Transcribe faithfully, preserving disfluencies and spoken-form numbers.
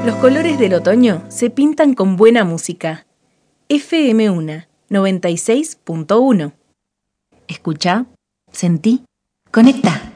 Los colores del otoño se pintan con buena música. F M uno, noventa y seis punto uno. Escucha, sentí, conecta.